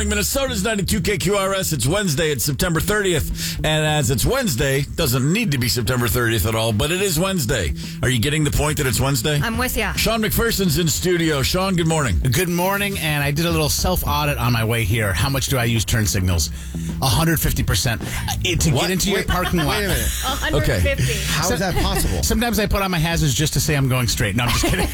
Minnesota's 92 KQRS. It's Wednesday. It's September 30th. And as it's Wednesday, doesn't need to be September 30th at all, but it is Wednesday. Are you getting the point that it's Wednesday? I'm with you. Sean McPherson's in studio. Sean, good morning. Good morning, and I did a little self-audit on my way here. How much do I use turn signals? 150%. To get into your parking lot. Wait a minute. 150. How is that possible? Sometimes I put on my hazards just to say I'm going straight. No, I'm just kidding.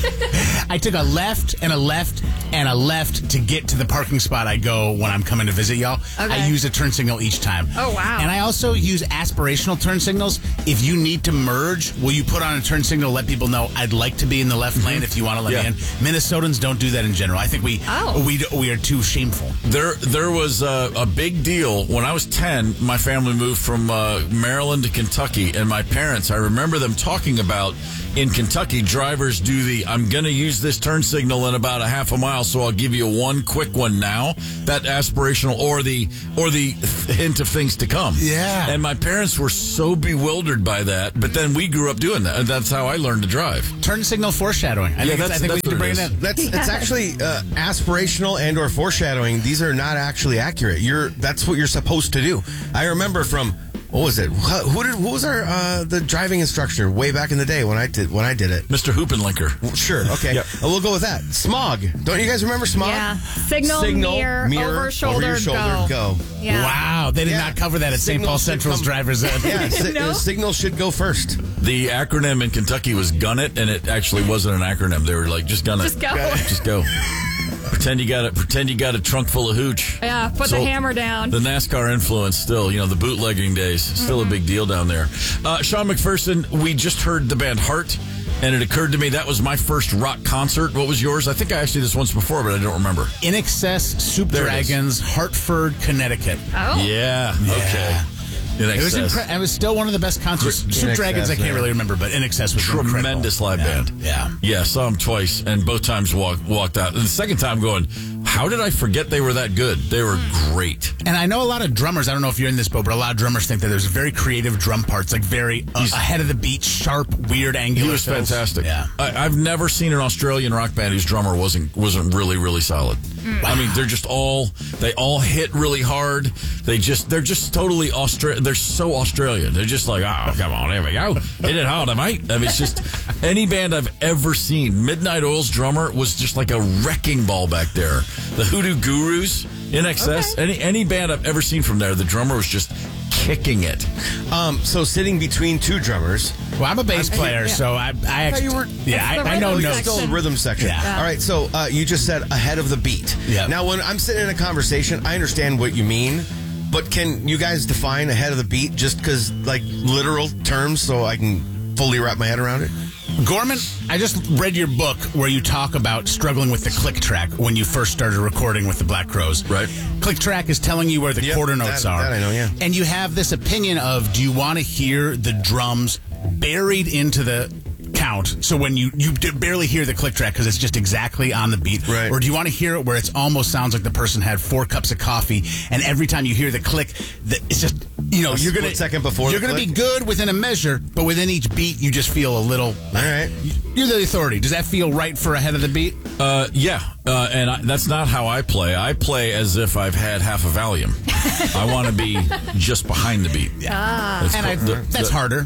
I took a left and a left and a left to get to the parking spot I go when I'm coming to visit y'all. Okay. I use a turn signal each time. Oh, wow. And I also use aspirational turn signals. If you need to merge, will you put on a turn signal to let people know I'd like to be in the left lane if you want to let me in? Minnesotans don't do that in general. I think we are too shameful. There was a big deal. When I was 10, my family moved from Maryland to Kentucky, and my parents, I remember them talking about in Kentucky, drivers do I'm going to use this turn signal in about a half a mile, so I'll give you one quick one now. That aspirational or the hint of things to come. Yeah. And my parents were so bewildered by that, but then we grew up doing that, and that's how I learned to drive. Turn signal foreshadowing. I think we need to bring it in. It's actually aspirational and or foreshadowing. These are not actually accurate. That's what you're supposed to do. I remember from what was it? Who was our the driving instructor way back in the day when I did it? Mr. Hoopenlinker. Well, sure. Okay. Yep. We'll go with that. Smog. Don't you guys remember smog? Yeah. Signal, mirror, over shoulder, go. Yeah. Wow, they did not cover that at St. Paul Central's driver's ed. Yeah, No? signal should go first. The acronym in Kentucky was Gun It, and it actually wasn't an acronym. They were like, just gun it. Just go. Just go. Pretend you got a trunk full of hooch. Yeah, put the hammer down. The NASCAR influence still, the bootlegging days, still a big deal down there. Sean McPherson, we just heard the band Heart, and it occurred to me that was my first rock concert. What was yours? I think I asked you this once before, but I don't remember. In Excess, Soup Dragons, Hartford, Connecticut. Oh. Yeah. Okay. It was still one of the best concerts. Soup Dragons, I can't really remember, but In Excess was tremendous live band. Yeah. Saw them twice, and both times walked out. And the second time going, how did I forget they were that good? They were great. And I know a lot of drummers, I don't know if you're in this boat, but a lot of drummers think that there's very creative drum parts, like very ahead of the beat, sharp, weird, angular. He was fantastic. Yeah. I've never seen an Australian rock band whose drummer wasn't really, really solid. Wow. I mean, they all hit really hard. They're just totally Australian. They're so Australian. They're just like, oh, come on, here we go. Hit it hard, mate. I mean, it's just any band I've ever seen. Midnight Oil's drummer was just like a wrecking ball back there. The Hoodoo Gurus, In Excess, any band I've ever seen from there, the drummer was just kicking it. So sitting between two drummers. Well, I'm a bass player, so I know notes. Still rhythm section. Yeah. All right, so you just said ahead of the beat. Yeah. Now, when I'm sitting in a conversation, I understand what you mean, but can you guys define ahead of the beat just because, like, literal terms so I can fully wrap my head around it? Gorman, I just read your book where you talk about struggling with the click track when you first started recording with the Black Crowes. Right. Click track is telling you where the quarter notes are. That I know, yeah. And you have this opinion of, do you want to hear the drums buried into the count, so when you barely hear the click track because it's just exactly on the beat, right? Or do you want to hear it where it almost sounds like the person had 4 cups of coffee, and every time you hear the click, it's just you're gonna second before you're gonna be good within a measure, but within each beat you just feel a little. All right, you're the authority. Does that feel right for ahead of the beat? Yeah. That's not how I play. I play as if I've had half a Valium. I want to be just behind the beat. Yeah. That's harder.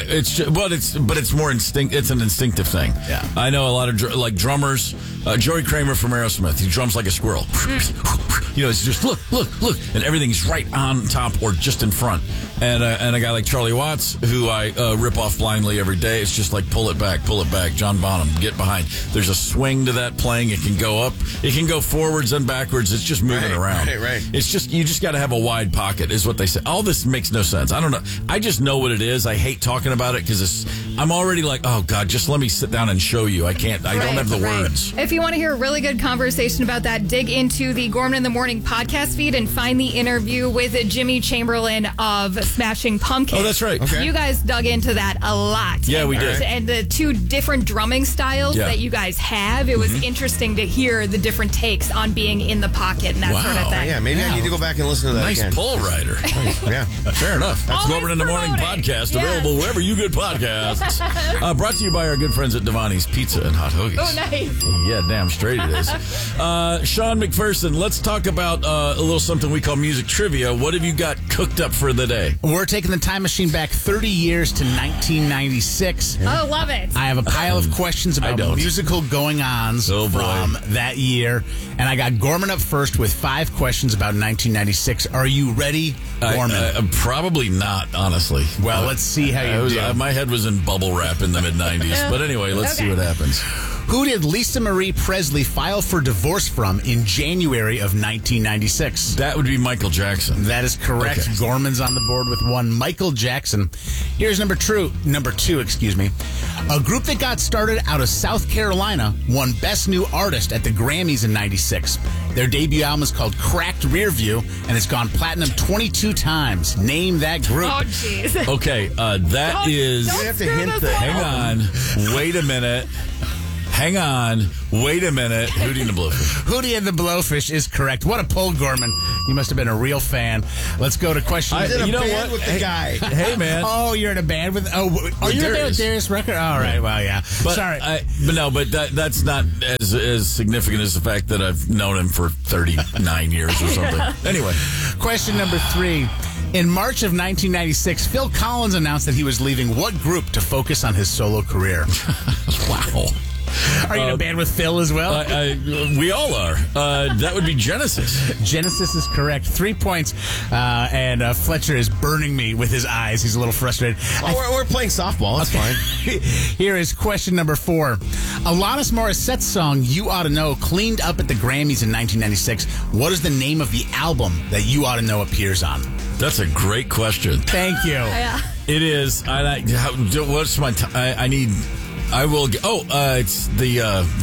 It's more instinct. It's an instinctive thing. Yeah. I know a lot of drummers. Joey Kramer from Aerosmith. He drums like a squirrel. It's just look, and everything's right on top or just in front. And a guy like Charlie Watts, who I rip off blindly every day, it's just like pull it back. John Bonham, get behind. There's a swing to that playing. It can go up. It can go forwards and backwards. It's just moving around. Right. It's just, you just got to have a wide pocket is what they say. All this makes no sense. I don't know. I just know what it is. I hate talking about it because I'm already like, oh God, just let me sit down and show you. I don't have the words. If you want to hear a really good conversation about that, dig into the Gorman in the Morning podcast feed and find the interview with Jimmy Chamberlain of Smashing Pumpkins. Oh, that's right. Okay. You guys dug into that a lot. Yeah, we did. And the two different drumming styles that you guys have, it was interesting to hear the different takes on being in the pocket and that sort of thing. Yeah, maybe I need to go back and listen to that Nice again. pull rider. Yeah. Fair enough. That's Always Gorman in the Morning promoting. podcast, Yes. available wherever you get podcasts. Brought to you by our good friends at Devani's Pizza and Hot Hoagies. Oh, nice. Yeah, damn straight it is. Sean McPherson, let's talk about a little something we call music trivia. What have you got cooked up for the day? We're taking the time machine back 30 years to 1996. Oh, love it. I have a pile of questions about musical going-ons from that year. And I got Gorman up first with 5 questions about 1996. Are you ready, Gorman? Probably not, honestly. Well, let's see how you do. My head was in bubble wrap in the mid-'90s. But anyway, let's see what happens. Who did Lisa Marie Presley file for divorce from in January of 1996? That would be Michael Jackson. That is correct. Okay. Gorman's on the board with 1. Michael Jackson. Here's number 2. A group that got started out of South Carolina won Best New Artist at the Grammys in 96. Their debut album is called Cracked Rearview, and it's gone platinum 22 times. Name that group. Oh, jeez. Okay, that is... Don't You have to screw hint this the- up. Hang on. Wait a minute. Hootie and the Blowfish. Hootie and the Blowfish is correct. What a pull, Gorman. You must have been a real fan. Let's go to question. I did a You know band what? with the guy. Hey, man. Oh, you're in a band with... Oh, are you in a band with Darius Rucker? All right, well, yeah. But, Sorry. but that's not as significant as the fact that I've known him for 39 years or something. Anyway. Question number 3. In March of 1996, Phil Collins announced that he was leaving what group to focus on his solo career? Wow. Are you in a band with Phil as well? We all are. That would be Genesis. Genesis is correct. 3 points. And Fletcher is burning me with his eyes. He's a little frustrated. We're playing softball. That's fine. Here is question number 4. Alanis Morissette's song You Ought to Know cleaned up at the Grammys in 1996. What is the name of the album that You Ought to Know appears on? That's a great question. Thank you. Yeah. It is. What's my I need... I will. It's the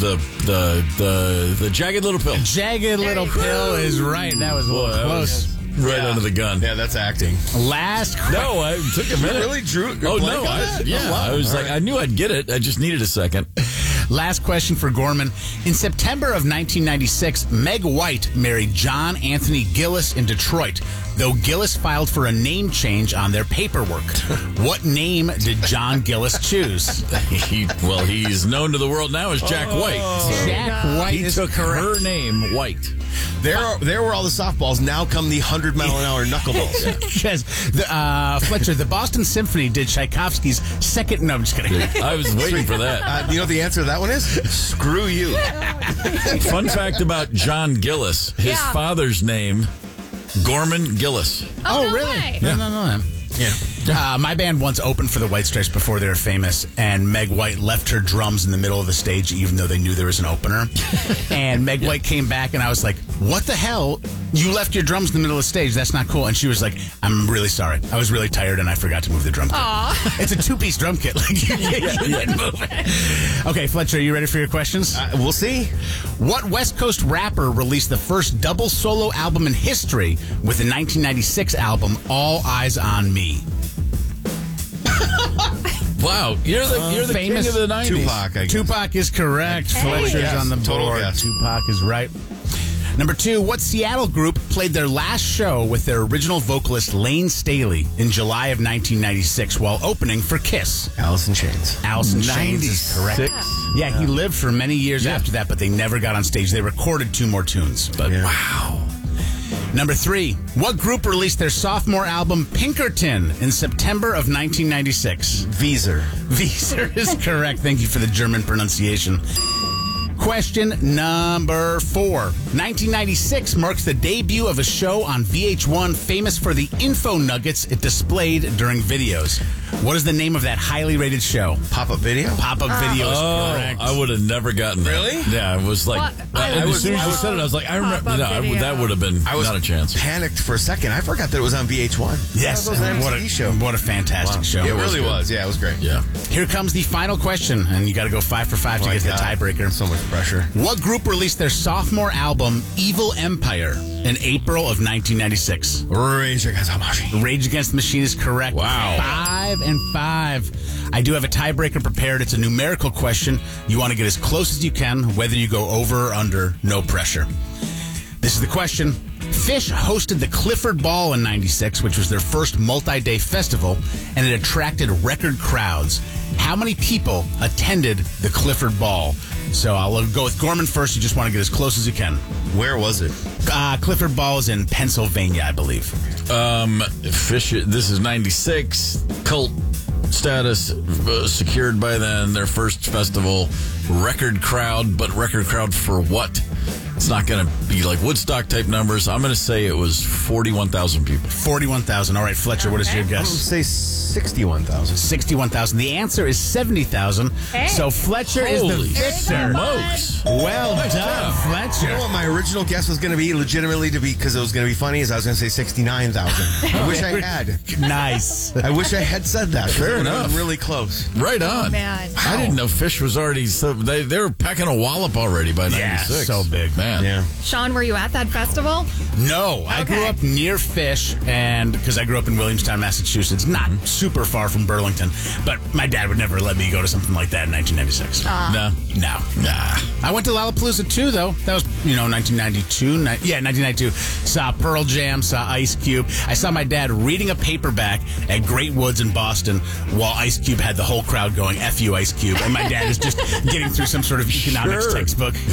Jagged Little Pill. Jagged Little Pill is right. That was a little close. Right under the gun. Yeah, that's acting. Last No, I took a minute. Really, Drew? Oh no! I was like, I knew I'd get it. I just needed a second. Last question for Gorman. In September of 1996, Meg White married John Anthony Gillis in Detroit, though Gillis filed for a name change on their paperwork. What name did John Gillis choose? He's known to the world now as Jack White. Jack White He is took correct. her name, White. There were all the softballs. Now come the 100-mile-an-hour knuckleballs. Because Fletcher, the Boston Symphony did Tchaikovsky's second... No, I'm just kidding. I was waiting for that. You know what the answer to that one is? Screw you. Fun fact about John Gillis. His father's name, Gorman Gillis. Oh, no really? way. No. Yeah. My band once opened for the White Stripes before they were famous, and Meg White left her drums in the middle of the stage, even though they knew there was an opener. And Meg White came back, and I was like, "What the hell? You left your drums in the middle of the stage. That's not cool." And she was like, "I'm really sorry. I was really tired, and I forgot to move the drum kit." Aw. It's a 2-piece drum kit. Like you didn't move it. Okay, Fletcher, are you ready for your questions? We'll see. What West Coast rapper released the first double solo album in history with the 1996 album All Eyes on Me? Wow, you're the king famous of the 90s. Tupac, I guess. Tupac is correct. Fletcher's guess. on the board. Total guess. Tupac is right. Number 2, what Seattle group played their last show with their original vocalist Lane Staley in July of 1996 while opening for Kiss? Alice in Chains. Alice in Chains is correct. Yeah, he lived for many years after that, but they never got on stage. They recorded 2 more tunes. But wow. Number 3, what group released their sophomore album Pinkerton in September of 1996? Weezer. Weezer is correct. Thank you for the German pronunciation. Question number 4. 1996 marks the debut of a show on VH1 famous for the info nuggets it displayed during videos. What is the name of that highly rated show? Pop-up video? Pop-up video is correct. I would have never gotten that. Really? Yeah, it was like, as soon as you said it, I was like, I remember, that would have been not a chance. Panicked for a second. I forgot that it was on VH1. Yes, That was an what MTV a show. What a fantastic show. It really was. Yeah, it was great. Yeah. Here comes the final question, and you got to go 5 for 5 to get to the tiebreaker. So much pressure. What group released their sophomore album, Evil Empire, in April of 1996? Rage Against the Machine. Rage Against the Machine is correct. Wow. 5 and 5. I do have a tiebreaker prepared. It's a numerical question. You want to get as close as you can, whether you go over or under, no pressure. This is the question. Phish hosted the Clifford Ball in 96, which was their first multi-day festival, and it attracted record crowds. How many people attended the Clifford Ball? So I'll go with Gorman first. You just want to get as close as you can. Where was it? Clifford Ball is in Pennsylvania, I believe. Phish, this is 96. Cult status secured by then. Their first festival. Record crowd, but record crowd for what? It's not going to be like Woodstock type numbers. I'm going to say it was 41,000 people. 41,000. All right, Fletcher, what is your I'm guess? going to say 61,000. 61,000. The answer is 70,000. Hey. So Fletcher is Holy the victor. smokes. Well Nice done, job. You know Fletcher. what my original guess was going to be, legitimately, because it was going to be funny, is I was going to say 69,000. I wish I had. Nice. I wish I had said that. Fair It would've been enough. really close. Right on. man. I didn't know Phish was already so they were packing a wallop already by 96. so big. Man. Yeah. Sean, were you at that festival? No, I grew Okay. up near Phish, and because I grew up in Williamstown, Massachusetts, not super far from Burlington, but my dad would never let me go to something like that in 1996. No. No. Nah. I went to Lollapalooza too, though. That was, 1992. 1992. Saw Pearl Jam, saw Ice Cube. I saw my dad reading a paperback at Great Woods in Boston while Ice Cube had the whole crowd going, F you, Ice Cube. And my dad is just getting through some sort of economics Sure. textbook.